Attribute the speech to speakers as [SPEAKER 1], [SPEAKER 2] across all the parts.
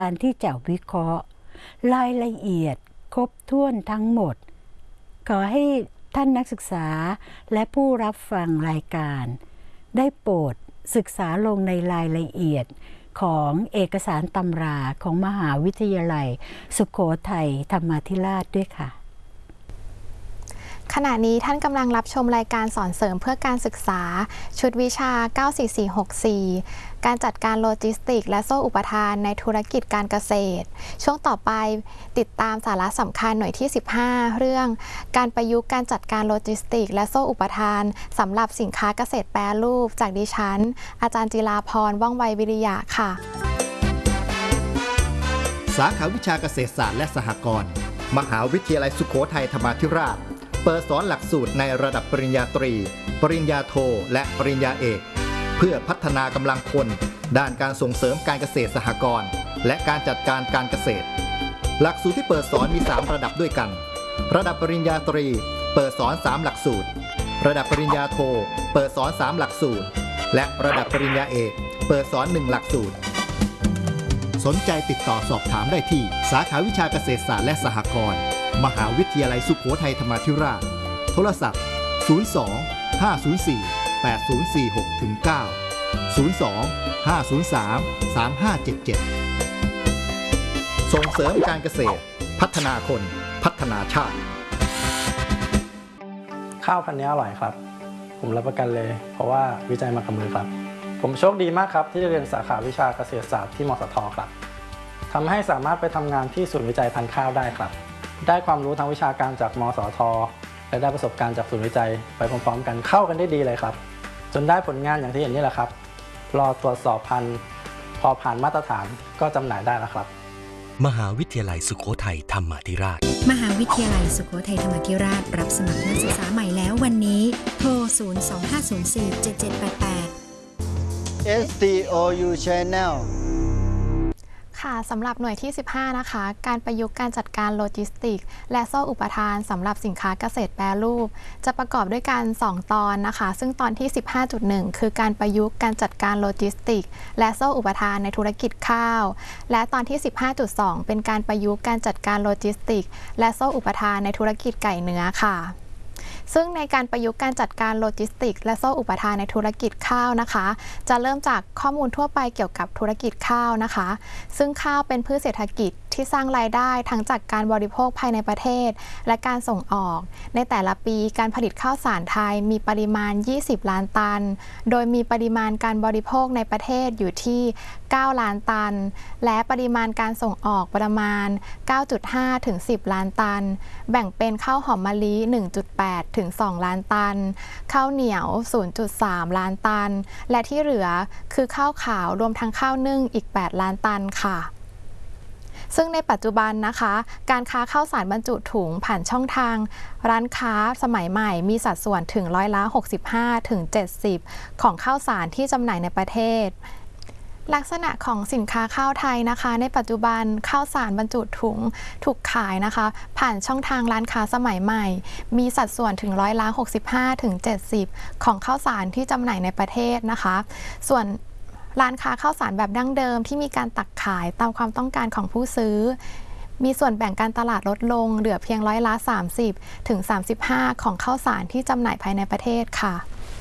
[SPEAKER 1] การที่จะวิเคราะห์รายละเอียดครบถ้วนทั้งหมดขอให้ท่านนักศึกษาและผู้รับฟังรายการได้โปรดศึกษาลงในรายละเอียดของเอกสารตำราของมหาวิทยาลัยสุโขทัยธรรมาธิราชด้วยค่ะ
[SPEAKER 2] ขณะนี้ท่านกำลังรับชมรายการสอนเสริมเพื่อการศึกษาชุดวิชา 94464 การจัดการโลจิสติกและโซ่อุปทานในธุรกิจการเกษตรช่วงต่อไปติดตามสาระสำคัญหน่วยที่ 15 เรื่องการประยุกต์การจัดการโลจิสติกและโซ่อุปทานสำหรับสินค้าเกษตรแปรรูปจากดิฉันอาจารย์จิราพรว่องไววิริยะค่ะ
[SPEAKER 3] สาขาวิชาเกษตรศาสตร์และสหกรณ์มหาวิทยาลัยสุโขทัยธรรมาธิราชเปิดสอนหลักสูตรในระดับปริญญาตรีปริญญาโทและปริญญาเอกเพื่อพัฒนากำลังคนด้านการส่งเสริมการเกษตรสหกรณ์และการจัดการการเกษตรหลักสูตรที่เปิดสอนมี3ระดับด้วยกันระดับปริญญาตรีเปิดสอน3หลักสูตรระดับปริญญาโทเปิดสอน3หลักสูตรและระดับปริญญาเอกเปิดสอน1หลักสูตรสนใจติดต่อสอบถามได้ที่สาขาวิชาเกษตรศาสตร์และสหกรณ์มหาวิทยาลัยสุโขทัยธรรมาธิราชโทรศัพท์ 02 504 8046 9 02 503 3577 ส่งเสริมการเกษตรพัฒนาคนพัฒนาชาติ
[SPEAKER 4] ข้าวพันธุ์นี้อร่อยครับผมรับประกันเลยเพราะว่าวิจัยมากับมือครับผมโชคดีมากครับที่ได้เรียนสาขาวิชาเกษตรศาสตร์ที่มสทครับทำให้สามารถไปทำงานที่ศูนย์วิจัยพันธุ์ข้าวได้ครับได้ความรู้ทางวิชาการจากมสทและได้ประสบการณ์จากศูนย์วิจัยไปพร้อมๆกันเข้ากันได้ดีเลยครับจนได้ผลงานอย่างที่เห็นนี่แหละครับรอตรวจสอบพันธุ์พอผ่านมาตรฐานก็จำหน่ายได้แล้วครับ
[SPEAKER 5] มหาวิทยาลัยสุโขทัยธรรมาธิราช
[SPEAKER 6] มหาวิทยาลัยสุโขทัยธรรมาธิราชรับสมัครนักศึกษาใหม่แล้ววันนี้โทร 025047788
[SPEAKER 7] STOU Channel
[SPEAKER 2] ค่ะสำหรับหน่วยที่ 15 นะคะการประยุกต์การจัดการโลจิสติกและโซ่อุปทานสำหรับสินค้าเกษตรแปรรูปจะประกอบด้วยกัน2ตอนนะคะซึ่งตอนที่ 15.1 คือการประยุกต์การจัดการโลจิสติกและโซ่อุปทานในธุรกิจข้าวและตอนที่ 15.2 เป็นการประยุกต์การจัดการโลจิสติกและโซ่อุปทานในธุรกิจไก่เนื้อค่ะซึ่งในการประยุกต์การจัดการโลจิสติกและโซ่อุปทานในธุรกิจข้าวนะคะจะเริ่มจากข้อมูลทั่วไปเกี่ยวกับธุรกิจข้าวนะคะซึ่งข้าวเป็นพืชเศรษฐกิจที่สร้างรายได้ทั้งจากการบริโภคภายในประเทศและการส่งออกในแต่ละปีการผลิตข้าวสารไทยมีปริมาณ20ล้านตันโดยมีปริมาณการบริโภคในประเทศอยู่ที่9ล้านตันและปริมาณการส่งออกประมาณ 9.5 ถึง 10ล้านตันแบ่งเป็นข้าวหอมมะลิ 1.8 ถึง 2ล้านตันข้าวเหนียว 0.3 ล้านตันและที่เหลือคือข้าวขาวรวมทั้งข้าวนึ่งอีก8ล้านตันค่ะซึ่งในปัจจุบันนะคะการค้าข้าวสารบรรจุถุงผ่านช่องทางร้านค้าสมัยใหม่มีสัดส่วนถึง65 ถึง 70ของข้าวสารที่จำหน่ายในประเทศลักษณะของสินค้าข้าวไทยนะคะในปัจจุบันข้าวสารบรรจุถุงถูกขายนะคะผ่านช่องทางร้านค้าสมัยใหม่มีสัดส่วนถึง65 ถึง 70ของข้าวสารที่จำหน่ายในประเทศนะคะส่วนร้านค้าข้าวสารแบบดั้งเดิมที่มีการตักขายตามความต้องการของผู้ซื้อมีส่วนแบ่งการตลาดลดลงเหลือเพียง30 ถึง 35ของข้าวสารที่จำหน่ายภายในประเทศค่ะ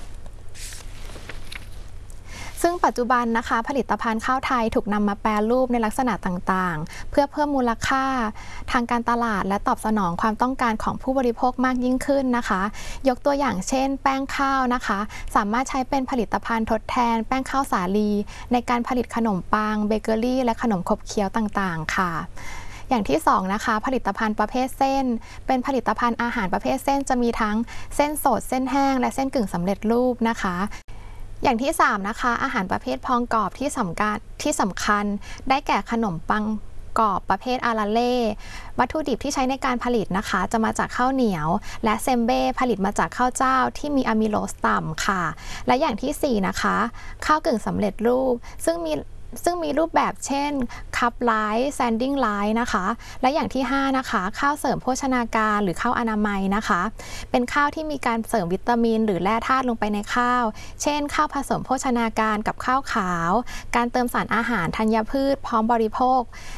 [SPEAKER 2] ซึ่งปัจจุบันนะคะผลิตภัณฑ์ข้าวไทยถูกนำมาแปรรูปในลักษณะต่างๆเพื่อเพิ่มมูลค่าทางการตลาดและตอบสนองความต้องการของผู้บริโภคมากยิ่งขึ้นนะคะยกตัวอย่างเช่นแป้งข้าวนะคะสามารถใช้เป็นผลิตภัณฑ์ทดแทนแป้งข้าวสาลีในการผลิตขนมปังเบเกอรี่และขนมขบเคี้ยวต่างๆค่ะอย่างที่2นะคะผลิตภัณฑ์ประเภทเส้นเป็นผลิตภัณฑ์อาหารประเภทเส้นจะมีทั้งเส้นสดเส้นแห้งและเส้นกึ่งสำเร็จรูปนะคะอย่างที่3นะคะอาหารประเภทพองกรอบที่สำคัญได้แก่ขนมปังกรอบประเภทอาราเล่วัตถุดิบที่ใช้ในการผลิตนะคะจะมาจากข้าวเหนียวและเซมเบ้ผลิตมาจากข้าวเจ้าที่มีอะมิโลสต่ำค่ะและอย่างที่4นะคะข้าวกึ่งสำเร็จรูปซึ่งมีรูปแบบเช่นคัพไลท์แซนดิ้งไลท์นะคะและอย่างที่5นะคะข้าวเสริมโภชนาการหรือข้าวอนามัยนะคะเป็นข้าวที่มีการเสริมวิตามินหรือแร่ธาตุลงไปในข้าวเช่นข้าวผสมโภชนาการกับข้าวขาวการเติมสารอาหารธัญพืชพร้อมบริโภค